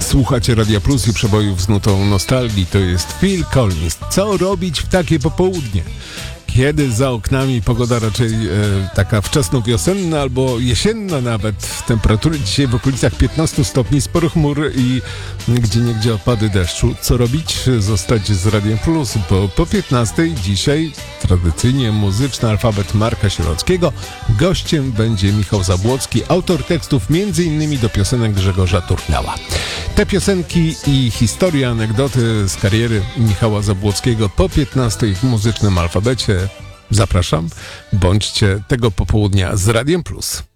Słuchacie Radia Plus i przebojów z nutą nostalgii. To jest Phil Collins. Co robić w takie popołudnie? Kiedy za oknami pogoda raczej taka wczesnowiosenna albo jesienna nawet. Temperatury dzisiaj w okolicach 15 stopni, sporo chmur i gdzieniegdzie opady deszczu. Co robić? Zostać z Radiem Plus, bo po 15 dzisiaj tradycyjnie muzyczny alfabet Marka Sierockiego. Gościem będzie Michał Zabłocki, autor tekstów m.in. do piosenek Grzegorza Turnała. Te piosenki i historie, anegdoty z kariery Michała Zabłockiego po 15 w muzycznym alfabecie. Zapraszam, bądźcie tego popołudnia z Radiem Plus.